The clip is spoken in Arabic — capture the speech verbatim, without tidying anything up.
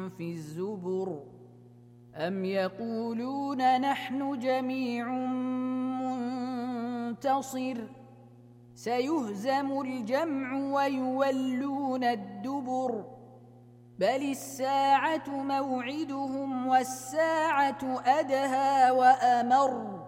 في الزبر أم يقولون نحن جميع منتصر سيهزم الجمع ويولون الدبر بل الساعة موعدهم والساعة أدهى وأمر